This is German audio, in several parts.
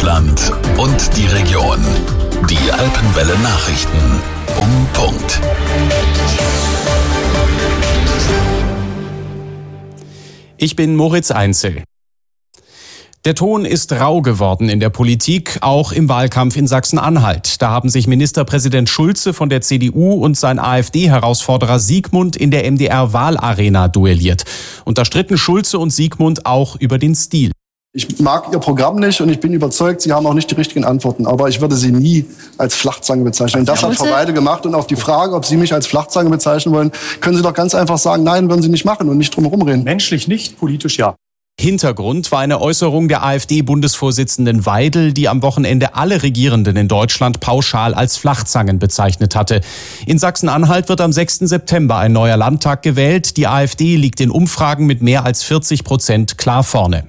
Deutschland und die Region. Die Alpenwelle Nachrichten um Punkt. Ich bin Moritz Einzel. Der Ton ist rau geworden in der Politik, auch im Wahlkampf in Sachsen-Anhalt. Da haben sich Ministerpräsident Schulze von der CDU und sein AfD-Herausforderer Siegmund in der MDR-Wahlarena duelliert. Und da stritten Schulze und Siegmund auch über den Stil. Ich mag Ihr Programm nicht und ich bin überzeugt, Sie haben auch nicht die richtigen Antworten. Aber ich würde Sie nie als Flachzange bezeichnen. Und das hat Frau Weidel gemacht. Und auf die Frage, ob Sie mich als Flachzange bezeichnen wollen, können Sie doch ganz einfach sagen, nein, würden Sie nicht machen und nicht drum herum reden. Menschlich nicht, politisch ja. Hintergrund war eine Äußerung der AfD-Bundesvorsitzenden Weidel, die am Wochenende alle Regierenden in Deutschland pauschal als Flachzangen bezeichnet hatte. In Sachsen-Anhalt wird am 6. September ein neuer Landtag gewählt. Die AfD liegt in Umfragen mit mehr als 40% klar vorne.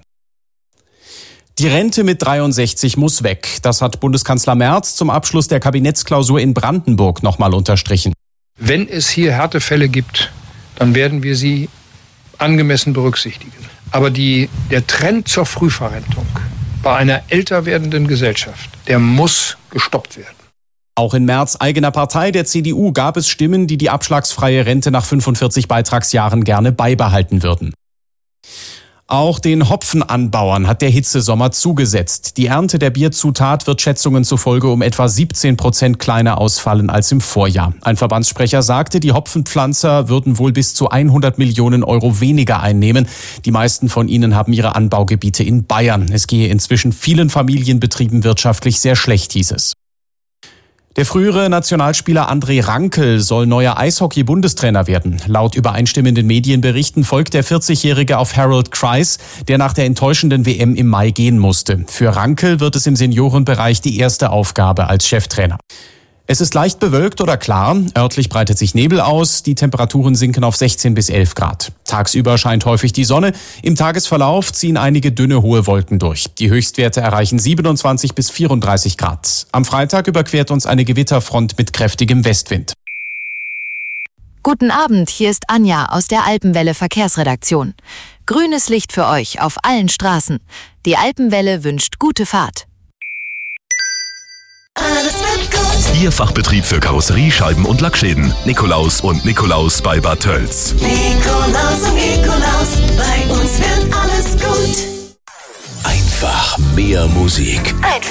Die Rente mit 63 muss weg. Das hat Bundeskanzler Merz zum Abschluss der Kabinettsklausur in Brandenburg nochmal unterstrichen. Wenn es hier Härtefälle gibt, dann werden wir sie angemessen berücksichtigen. Aber der Trend zur Frühverrentung bei einer älter werdenden Gesellschaft, der muss gestoppt werden. Auch in Merz' eigener Partei, der CDU, gab es Stimmen, die die abschlagsfreie Rente nach 45 Beitragsjahren gerne beibehalten würden. Auch den Hopfenanbauern hat der Hitzesommer zugesetzt. Die Ernte der Bierzutat wird Schätzungen zufolge um etwa 17% kleiner ausfallen als im Vorjahr. Ein Verbandssprecher sagte, die Hopfenpflanzer würden wohl bis zu 100 Millionen Euro weniger einnehmen. Die meisten von ihnen haben ihre Anbaugebiete in Bayern. Es gehe inzwischen vielen Familienbetrieben wirtschaftlich sehr schlecht, hieß es. Der frühere Nationalspieler André Rankel soll neuer Eishockey-Bundestrainer werden. Laut übereinstimmenden Medienberichten folgt der 40-Jährige auf Harold Kreis, der nach der enttäuschenden WM im Mai gehen musste. Für Rankel wird es im Seniorenbereich die erste Aufgabe als Cheftrainer. Es ist leicht bewölkt oder klar, örtlich breitet sich Nebel aus, die Temperaturen sinken auf 16 bis 11 Grad. Tagsüber scheint häufig die Sonne, im Tagesverlauf ziehen einige dünne, hohe Wolken durch. Die Höchstwerte erreichen 27 bis 34 Grad. Am Freitag überquert uns eine Gewitterfront mit kräftigem Westwind. Guten Abend, hier ist Anja aus der Alpenwelle Verkehrsredaktion. Grünes Licht für euch auf allen Straßen. Die Alpenwelle wünscht gute Fahrt. Alles wird gut. Ihr Fachbetrieb für Karosserie, Scheiben und Lackschäden. Nikolaus und Nikolaus bei Bad Tölz. Nikolaus und Nikolaus, bei uns wird alles gut. Einfach mehr Musik. Einfach